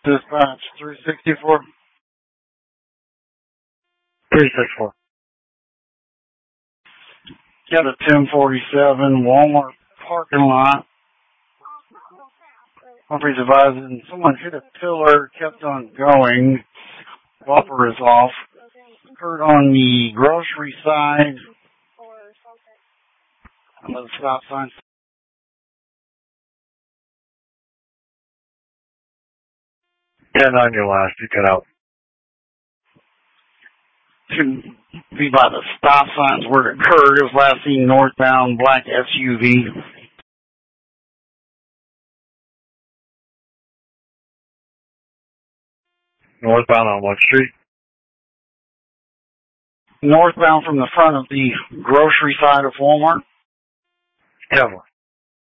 Dispatch 364. 364. Got a 1047 Walmart parking lot. Property's advising someone hit a pillar, kept on going. Bumper is off. Occurred on the grocery side. On the stop sign. Yeah, on your last, you cut out. Should be by the stop signs where it occurred. It was last seen northbound, black SUV. Northbound on what street? Northbound from the front of the grocery side of Walmart. Kevlar.